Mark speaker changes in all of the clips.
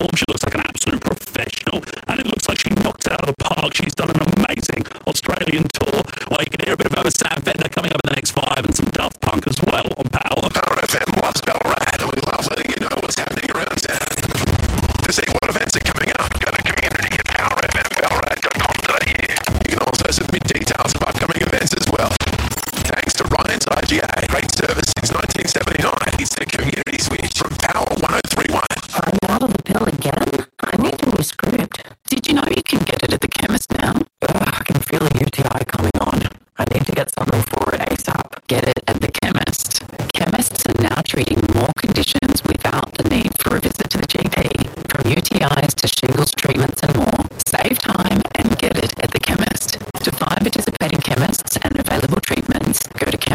Speaker 1: film. She looks like an absolute professional, and it looks like she knocks it out of the park. She's done an amazing Australian tour. Well, you can hear a bit about Sam Fender coming up in the next 5 and some Daft Punk as well on Power.
Speaker 2: Power FM loves Ballarat, and we love letting you know what's happening around town. To see what events are coming up, go to community at powerfmballarat.com.au. You can also submit details of upcoming events as well. Thanks to Ryan's IGA, great service since 1979. It's the community switch from Power 1031.
Speaker 3: I'm out of the pill again? I need a new script. Did you know you can get it at the chemist now? I can feel a UTI coming on. I need to get something for it ASAP. Get it at the chemist. Chemists are now treating more conditions without the need for a visit to the GP. From UTIs to shingles treatments and more. Save time and get it at the chemist. To find participating chemists and available treatments, go to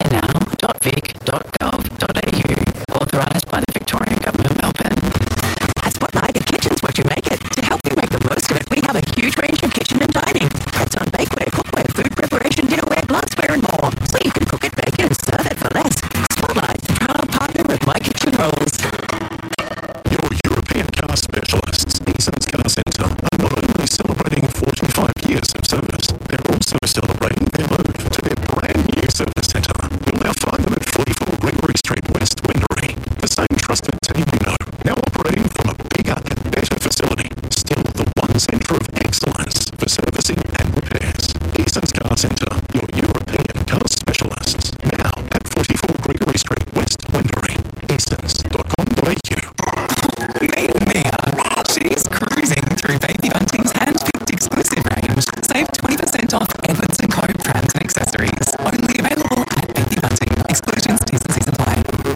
Speaker 3: chemistcareNow.vic.gov.au. Authorised by the Victorian Government, Melbourne. At Spotlight Kitchens, what you make it. To help you make the most of it, we have a huge range of kitchen and dining. Cuts on bakeware, cookware, food preparation, dinnerware, glassware and more. So you can cook it, bake it and serve it for less. Spotlight, proud partner with My Kitchen Rolls.
Speaker 2: Your European car specialists, Eason's Car Centre, are not only celebrating 45 years of service, they're also celebrating their move to their brand new service centre. You'll now find them at 44 Gregory Street, West Wendouree. The same trusted team you know, now operating from a bigger and better facility. Still the one centre of excellence for servicing and repairs. Eason's Car Centre, your European car specialists. Now at 44 Gregory Street, West Wendouree. Easons.com.au.
Speaker 4: Meet Mia. She's cruising through Baby Bunting's hand-picked exclusive range. Save 20% off Evans & Co. brands and accessories. Only available at Baby Bunting. Exclusions, T&Cs apply.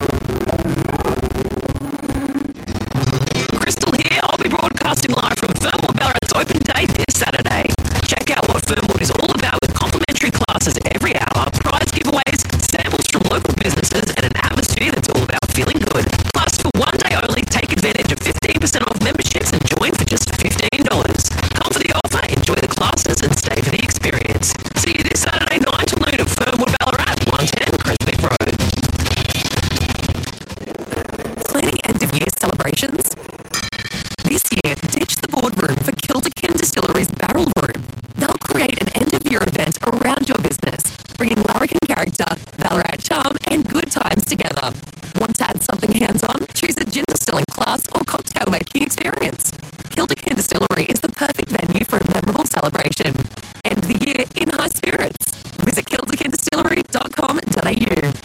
Speaker 3: Crystal here. I'll be broadcasting live from Fernwood Ballarat's open day this Saturday. Check out what Fernwood is all about with complimentary classes every hour, prize giveaways, samples from local businesses, and an atmosphere that's all about feeling good. Plus, for one day only, take advantage of 15% off memberships and join for just $15. Come for the offer, enjoy the classes, and stay for the experience. See you this Saturday 9 till noon at Fernwood Ballarat, 110 Creswick Road. Planning end-of-year celebrations? This year, ditch the boardroom for Kilderkin Distillery's Barrel Room. They'll create an end-of-year event around your business, bringing larrikin character, Ballarat charm, and good times together. Want to add something hands-on? Choose a gin distilling class or cocktail making experience. Kilderkin Distillery is the perfect venue for a memorable celebration. End the year in high spirits. Visit kilderkindistillery.com.au.